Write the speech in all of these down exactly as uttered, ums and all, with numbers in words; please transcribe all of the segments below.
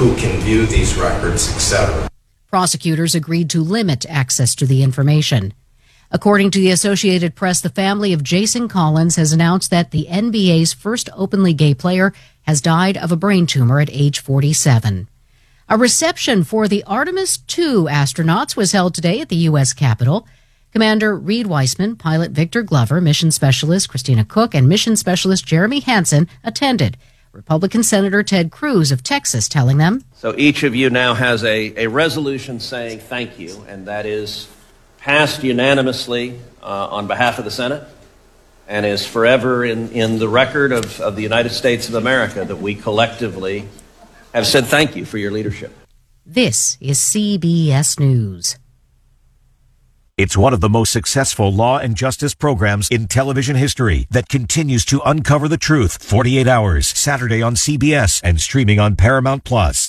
who can view these records, et cetera. Prosecutors agreed to limit access to the information. According to the Associated Press, the family of Jason Collins has announced that the N B A's first openly gay player has died of a brain tumor at age forty-seven. A reception for the Artemis two astronauts was held today at the U S Capitol. Commander Reed Weissman, pilot Victor Glover, mission specialist Christina Cook, and mission specialist Jeremy Hansen attended. Republican Senator Ted Cruz of Texas telling them, So each of you now has a, a resolution saying thank you, and that is passed unanimously uh, on behalf of the Senate and is forever in, in the record of, of the United States of America that we collectively have said thank you for your leadership. This is C B S News. It's one of the most successful law and justice programs in television history that continues to uncover the truth. forty-eight hours, Saturday on C B S and streaming on Paramount Plus.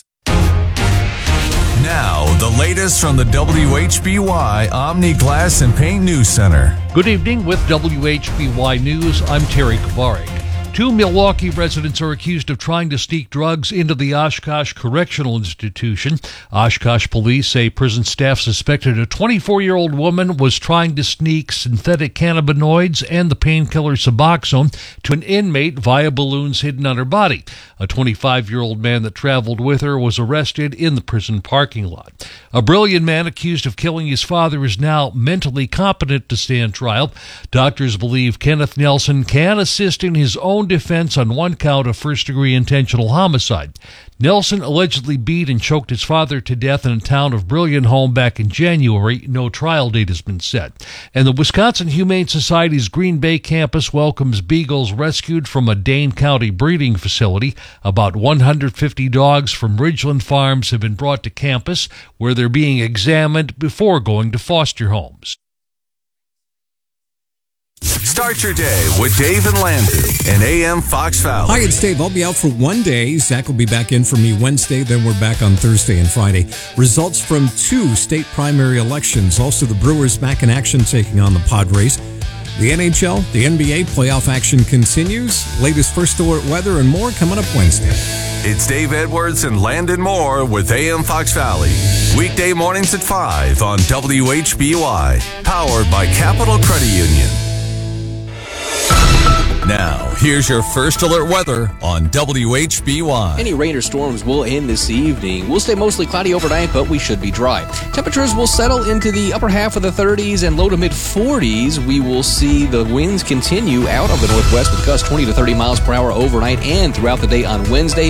Now, the latest from the W H B Y Omni Glass and Paint News Center. Good evening with W H B Y News. I'm Terry Kavarik. Two Milwaukee residents are accused of trying to sneak drugs into the Oshkosh Correctional Institution. Oshkosh police say prison staff suspected a twenty-four-year-old woman was trying to sneak synthetic cannabinoids and the painkiller Suboxone to an inmate via balloons hidden on her body. A twenty-five-year-old man that traveled with her was arrested in the prison parking lot. A brilliant man accused of killing his father is now mentally competent to stand trial. Doctors believe Kenneth Nelson can assist in his own defense on one count of first-degree intentional homicide. Nelson allegedly beat and choked his father to death in a town of Brilliant home back in January. No trial date has been set. And the Wisconsin Humane Society's Green Bay campus welcomes beagles rescued from a Dane County breeding facility. About one hundred fifty dogs from Ridgeland Farms have been brought to campus, where they're being examined before going to foster homes. Start your day with Dave and Landon and A M Fox Valley. Hi, it's Dave. I'll be out for one day. Zach will be back in for me Wednesday. Then we're back on Thursday and Friday. Results from two state primary elections. Also, the Brewers back in action taking on the Padres. The N H L, the N B A playoff action continues. Latest first alert weather and more coming up Wednesday. It's Dave Edwards and Landon Moore with A M Fox Valley. Weekday mornings at five on W H B Y. Powered by Capital Credit Union. Now, here's your first alert weather on W H B Y. Any rain or storms will end this evening. We'll stay mostly cloudy overnight, but we should be dry. Temperatures will settle into the upper half of the thirties and low to mid forties. We will see the winds continue out of the northwest with gusts twenty to thirty miles per hour overnight and throughout the day on Wednesday.